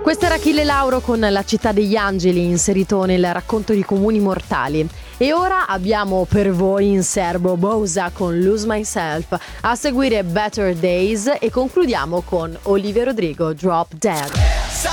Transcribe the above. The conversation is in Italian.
Questa era Achille Lauro con La città degli angeli, inserito nel racconto di Comuni mortali. E ora abbiamo per voi in serbo Bowza con Lose Myself, a seguire Better Days e concludiamo con Olivia Rodrigo, Drop Dead.